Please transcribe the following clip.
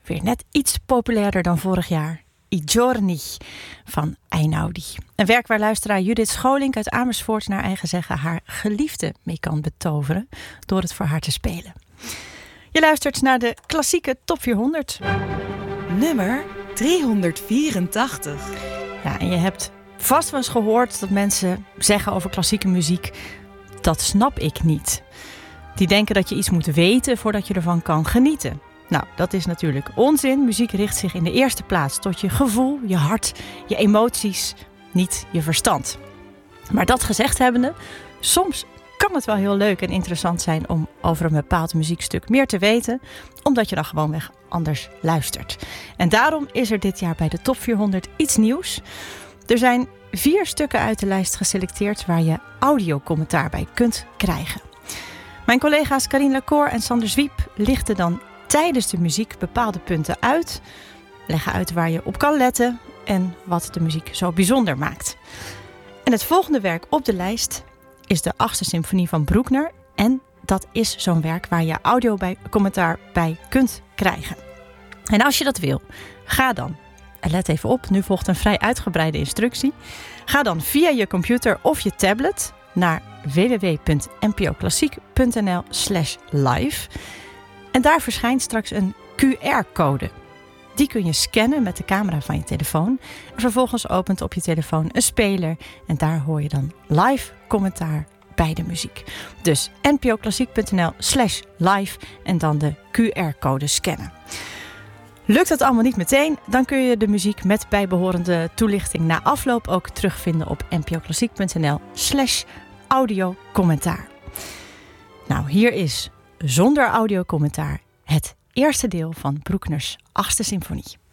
weer net iets populairder dan vorig jaar. I giorni van Einaudi. Een werk waar luisteraar Judith Scholink uit Amersfoort naar eigen zeggen haar geliefde mee kan betoveren door het voor haar te spelen. Je luistert naar de klassieke Top 400. Nummer 384. Ja, en je hebt vast wel eens gehoord dat mensen zeggen over klassieke muziek: dat snap ik niet. Die denken dat je iets moet weten voordat je ervan kan genieten. Nou, dat is natuurlijk onzin. Muziek richt zich in de eerste plaats tot je gevoel, je hart, je emoties, niet je verstand. Maar dat gezegd hebbende, soms kan het wel heel leuk en interessant zijn om over een bepaald muziekstuk meer te weten, omdat je dan gewoonweg anders luistert. En daarom is er dit jaar bij de Top 400 iets nieuws. Er zijn 4 stukken uit de lijst geselecteerd waar je audiocommentaar bij kunt krijgen. Mijn collega's Carine Lacour en Sander Zwiep lichten dan tijdens de muziek bepaalde punten uit, leggen uit waar je op kan letten en wat de muziek zo bijzonder maakt. En het volgende werk op de lijst is de 8e symfonie van Bruckner. En dat is zo'n werk waar je audiocommentaar bij kunt krijgen. En als je dat wil, ga dan, en let even op, nu volgt een vrij uitgebreide instructie. Ga dan via je computer of je tablet naar www.npoklassiek.nl/live. En daar verschijnt straks een QR-code. Die kun je scannen met de camera van je telefoon. En vervolgens opent op je telefoon een speler. En daar hoor je dan live commentaar bij de muziek. Dus npoklassiek.nl/live en dan de QR-code scannen. Lukt dat allemaal niet meteen, dan kun je de muziek met bijbehorende toelichting na afloop ook terugvinden op npoklassiek.nl/audiocommentaar. Nou, hier is zonder audiocommentaar het eerste deel van Bruckners 8e symfonie.